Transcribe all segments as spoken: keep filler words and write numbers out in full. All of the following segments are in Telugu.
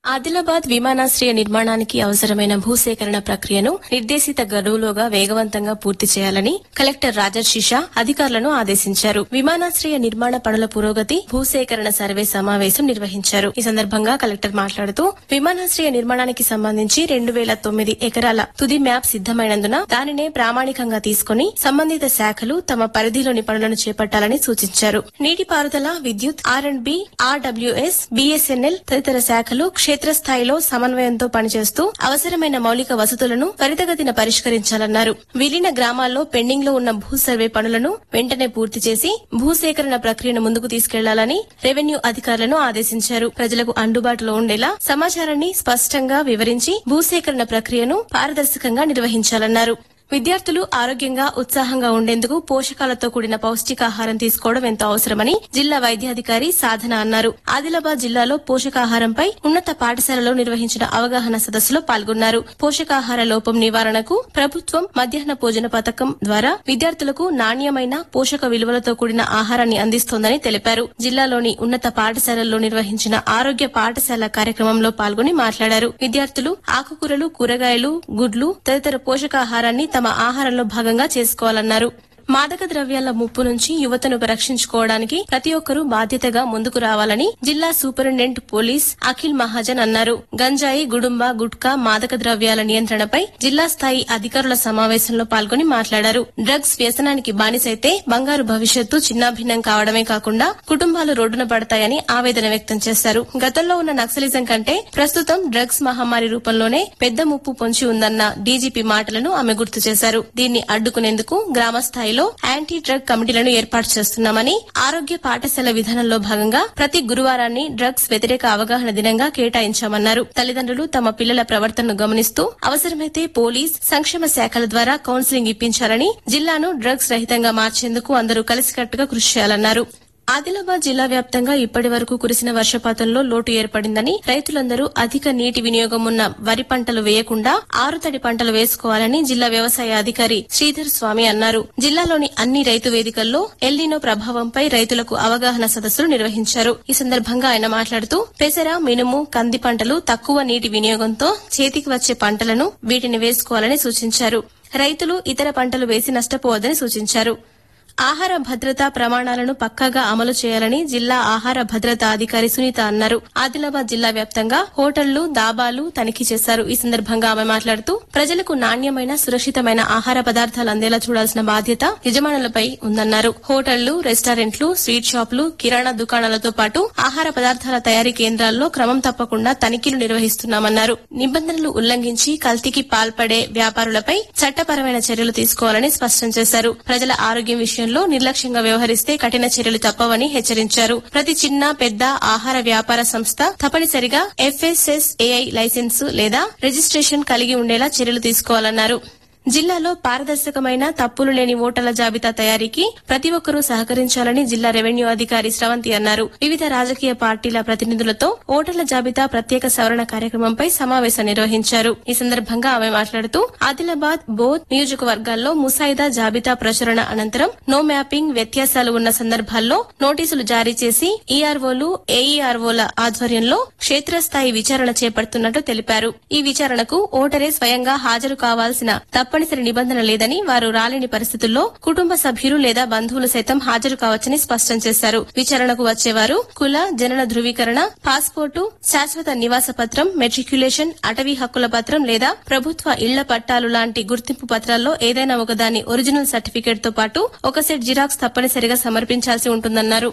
ఆదిలాబాద్ విమానాశ్రయ నిర్మాణానికి అవసరమైన భూసేకరణ ప్రక్రియను నిర్దేశిత గడువులోగా వేగవంతంగా పూర్తి చేయాలని కలెక్టర్ రాజర్షిషా అధికారులను ఆదేశించారు. విమానాశ్రయ నిర్మాణ పనుల పురోగతి, భూసేకరణ సర్వే సమావేశం నిర్వహించారు. ఈ సందర్భంగా కలెక్టర్ మాట్లాడుతూ విమానాశ్రయ నిర్మాణానికి సంబంధించి రెండు వేల తొమ్మిది ఎకరాల తుది మ్యాప్ సిద్దమైనందున దానినే ప్రామాణికంగా తీసుకుని సంబంధిత శాఖలు తమ పరిధిలోని పనులను చేపట్టాలని సూచించారు. నీటిపారుదల, విద్యుత్, are and B, RWS, BSNL తదితర శాఖలు క్షేత్రస్థాయిలో సమన్వయంతో పనిచేస్తూ అవసరమైన మౌలిక వసతులను త్వరితగతిన పరిష్కరించాలన్నారు. విలీన గ్రామాల్లో పెండింగ్ లో ఉన్న భూ సర్వే పనులను వెంటనే పూర్తి చేసి భూసేకరణ ప్రక్రియను ముందుకు తీసుకెళ్లాలని రెవెన్యూ అధికారులను ఆదేశించారు. ప్రజలకు అందుబాటులో ఉండేలా సమాచారాన్ని స్పష్టంగా వివరించి భూసేకరణ ప్రక్రియను పారదర్శకంగా నిర్వహించాలన్నారు. విద్యార్థులు ఆరోగ్యంగా, ఉత్సాహంగా ఉండేందుకు పోషకాలతో కూడిన పౌష్టికాహారం తీసుకోవడం ఎంతో అవసరమని జిల్లా వైద్యాధికారి సాధన అన్నారు. ఆదిలాబాద్ జిల్లాలో పోషకాహారంపై ఉన్నత పాఠశాలలో నిర్వహించిన అవగాహన సదస్సులో పాల్గొన్నారు. పోషకాహార లోపం నివారణకు ప్రభుత్వం మధ్యాహ్న భోజన పథకం ద్వారా విద్యార్థులకు నాణ్యమైన పోషక విలువలతో కూడిన ఆహారాన్ని అందిస్తోందని తెలిపారు. జిల్లాలోని ఉన్నత పాఠశాలల్లో నిర్వహించిన ఆరోగ్య పాఠశాల కార్యక్రమంలో పాల్గొని మాట్లాడారు. విద్యార్థులు ఆకుకూరలు, కూరగాయలు, గుడ్లు తదితర పోషకాహారాన్ని తమ ఆహారంలో భాగంగా చేసుకోవాలన్నారు. మాదక ద్రవ్యాల ముప్పు నుంచి యువతను రక్షించుకోవడానికి ప్రతి ఒక్కరూ బాధ్యతగా ముందుకు రావాలని జిల్లా సూపరింటెండెంట్ పోలీస్ అఖిల్ మహాజన్ అన్నారు. గంజాయి, గుడుంబా, గుట్కా, మాదక ద్రవ్యాల నియంత్రణపై జిల్లా స్థాయి అధికారుల సమావేశంలో పాల్గొని మాట్లాడారు. డ్రగ్స్ వ్యసనానికి బానిసైతే బంగారు భవిష్యత్తు చిన్నాభిన్నం కావడమే కాకుండా కుటుంబాలు రోడ్డున పడతాయని ఆవేదన వ్యక్తం చేశారు. గతంలో ఉన్న నక్సలిజం కంటే ప్రస్తుతం డ్రగ్స్ మహమ్మారి రూపంలోనే పెద్ద ముప్పు పొంచి ఉందన్న డీజీపీ మాటలను ఆమె గుర్తు చేశారు. దీన్ని అడ్డుకునేందుకు గ్రామ స్థాయిలో యాంటీ డ్రగ్ కమిటీలను ఏర్పాటు చేస్తున్నామని, ఆరోగ్య పాఠశాల విధానంలో భాగంగా ప్రతి గురువారాన్ని డ్రగ్స్ వ్యతిరేక అవగాహన దినంగా కేటాయించామన్నారు. తల్లిదండ్రులు తమ పిల్లల ప్రవర్తనను గమనిస్తూ అవసరమైతే పోలీస్, సంక్షేమ శాఖల ద్వారా కౌన్సిలింగ్ ఇప్పించాలని, జిల్లాను డ్రగ్స్ రహితంగా మార్చేందుకు అందరూ కలిసికట్టుగా కృషి చేయాలన్నారు. ఆదిలాబాద్ జిల్లా వ్యాప్తంగా ఇప్పటి వరకు కురిసిన వర్షపాతంలో లోటు ఏర్పడిందని, రైతులందరూ అధిక నీటి వినియోగం ఉన్న వరి పంటలు వేయకుండా ఆరుతడి పంటలు వేసుకోవాలని జిల్లా వ్యవసాయ అధికారి శ్రీధర్ స్వామి అన్నారు. జిల్లాలోని అన్ని రైతు వేదికల్లో ఎల్నినో ప్రభావంపై రైతులకు అవగాహన సదస్సులు నిర్వహించారు. ఈ సందర్భంగా ఆయన మాట్లాడుతూ పెసర, మినుము, కంది పంటలు తక్కువ నీటి వినియోగంతో చేతికి వచ్చే పంటలను వీటిని వేసుకోవాలని సూచించారు. రైతులు ఇతర పంటలు వేసి నష్టపోవద్దని సూచించారు. ఆహార భద్రతా ప్రమాణాలను పక్కాగా అమలు చేయాలని జిల్లా ఆహార భద్రతా అధికారి సునీత అన్నారు. ఆదిలాబాద్ జిల్లా వ్యాప్తంగా హోటళ్లు, దాబాలు తనిఖీ చేశారు. ఈ సందర్భంగా ఆమె మాట్లాడుతూ ప్రజలకు నాణ్యమైన, సురక్షితమైన ఆహార పదార్థాలు అందేలా చూడాల్సిన బాధ్యత యజమానులపై ఉందన్నారు. హోటళ్లు, రెస్టారెంట్లు, స్వీట్ షాపులు, కిరాణా దుకాణాలతో పాటు ఆహార పదార్థాల తయారీ కేంద్రాల్లో క్రమం తప్పకుండా తనిఖీలు నిర్వహిస్తున్నామన్నారు. నిబంధనలు ఉల్లంఘించి కల్తీకి పాల్పడే వ్యాపారులపై చట్టపరమైన చర్యలు తీసుకోవాలని స్పష్టం చేశారు. ప్రజల ఆరోగ్యం విషయంలో నిర్లక్ష్యంగా వ్యవహరిస్తే కఠిన చర్యలు తప్పవని హెచ్చరించారు. ప్రతి చిన్న, పెద్ద ఆహార వ్యాపార సంస్థ తప్పనిసరిగా ఎఫ్ఎస్ఎస్ఏఐ లైసెన్సు లేదా రిజిస్ట్రేషన్ కలిగి ఉండేలా చర్యలు తీసుకోవాలన్నారు. జిల్లాలో పారదర్శకమైన, తప్పులు లేని ఓటర్ల జాబితా తయారీకి ప్రతి ఒక్కరూ సహకరించాలని జిల్లా రెవెన్యూ అధికారి స్రవంతి అన్నారు. వివిధ రాజకీయ పార్టీల ప్రతినిధులతో ఓటర్ల జాబితా ప్రత్యేక సవరణ కార్యక్రమంపై సమావేశం నిర్వహించారు. ఈ సందర్భంగా ఆమె మాట్లాడుతూ ఆదిలాబాద్, బోధ్ నియోజకవర్గాల్లో ముసాయిదా జాబితా ప్రచురణ అనంతరం నో మ్యాపింగ్ వ్యత్యాసాలు ఉన్న సందర్భాల్లో నోటీసులు జారీ చేసి ఈఆర్ఓలు, ఏఈఆర్ఓల ఆధ్వర్యంలో క్షేత్రస్థాయి విచారణ చేపడుతున్నట్లు తెలిపారు. ఈ విచారణకు ఓటరే స్వయంగా హాజరు కావాల్సిన తప్పనిసరి నిబంధన లేదని, వారు రాలేని పరిస్థితుల్లో కుటుంబ సభ్యులు లేదా బంధువులు సైతం హాజరు కావచ్చని స్పష్టం చేశారు. విచారణకు వచ్చేవారు కుల, జనన ధృవీకరణ, పాస్పోర్టు, శాశ్వత నివాస పత్రం, మెట్రిక్యులేషన్, అటవీ హక్కుల పత్రం లేదా ప్రభుత్వ ఇళ్ల పట్టాలు లాంటి గుర్తింపు పత్రాల్లో ఏదైనా ఒకదాని ఒరిజినల్ సర్టిఫికేట్ తో పాటు ఒక సెట్ జిరాక్స్ తప్పనిసరిగా సమర్పించాల్సి ఉంటుందన్నారు.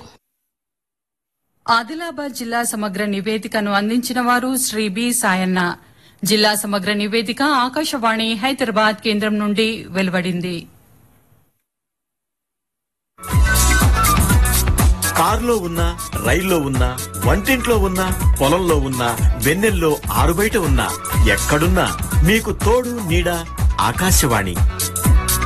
ఆదిలాబాద్ జిల్లా సమగ్ర నివేదికను అందించిన వారు శ్రీ బి సాయన్న. జిల్లా సమగ్ర నివేదిక ఆకాశవాణి హైదరాబాద్ కేంద్రం నుండి వెలువడింది. కారులో ఉన్నా, రైల్లో ఉన్నా, వంటింట్లో ఉన్నా, పొలంలో ఉన్నా, వెన్నెల్లో ఆరుబయట ఉన్నా, ఎక్కడున్నా మీకు తోడు నీడ ఆకాశవాణి.